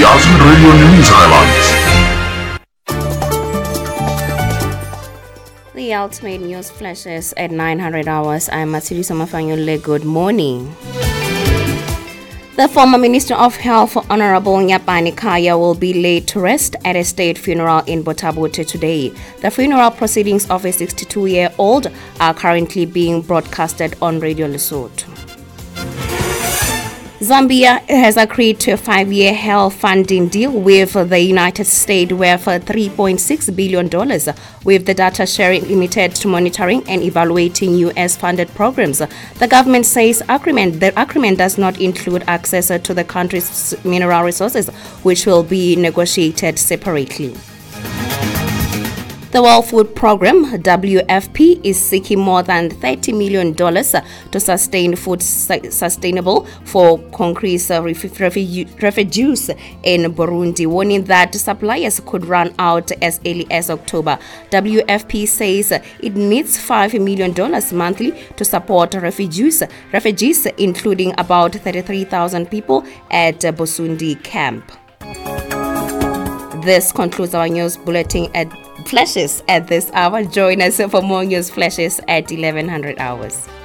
Ultimate Radio News Highlights. The Ultimate News flashes at 900 hours. I'm Matsiri Somafanyule. Good morning. The former Minister of Health, Honorable Nyapani Kaya, will be laid to rest at a state funeral in Botabute today. The funeral proceedings of a 62-year-old are currently being broadcasted on Radio Lesotho. Zambia has agreed to a 5-year health funding deal with the United States worth $3.6 billion, with the data sharing limited to monitoring and evaluating U.S.-funded programs. The government says the agreement does not include access to the country's mineral resources, which will be negotiated separately. The World Food Programme, WFP, is seeking more than $30 million to sustain food sustainable for Congolese refugees in Burundi, warning that supplies could run out as early as October. WFP says it needs $5 million monthly to support refugees, including about 33,000 people at Busundi camp. This concludes our news bulletin at Flashes at this hour. Join us for more news flashes at 1100 hours.